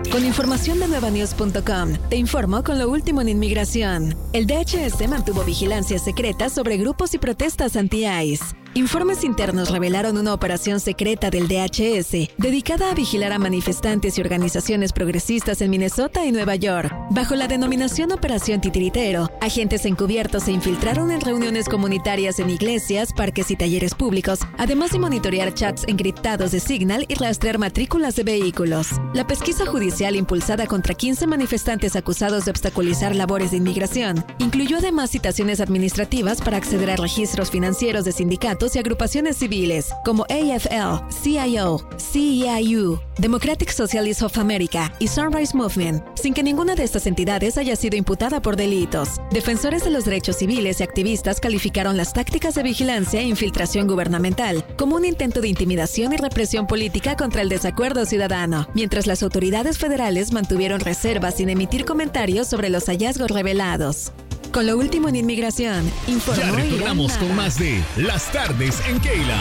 Con información de nuevanews.com, te informo con lo último en inmigración. El DHS mantuvo vigilancia secreta sobre grupos y protestas anti-ICE. Informes internos revelaron una operación secreta del DHS dedicada a vigilar a manifestantes y organizaciones progresistas en Minnesota y Nueva York. Bajo la denominación Operación Titiritero, agentes encubiertos se infiltraron en reuniones comunitarias en iglesias, parques y talleres públicos, además de monitorear chats encriptados de Signal y rastrear matrículas de vehículos. La pesquisa judicial impulsada contra 15 manifestantes acusados de obstaculizar labores de inmigración incluyó además citaciones administrativas para acceder a registros financieros de sindicatos y agrupaciones civiles como AFL, CIO, CEIU, Democratic Socialists of America y Sunrise Movement, sin que ninguna de estas entidades haya sido imputada por delitos. Defensores de los derechos civiles y activistas calificaron las tácticas de vigilancia e infiltración gubernamental como un intento de intimidación y represión política contra el desacuerdo ciudadano, mientras las autoridades federales mantuvieron reservas sin emitir comentarios sobre los hallazgos revelados. Con lo último en inmigración, informó Ya retornamos con más de Las Tardes en Keila.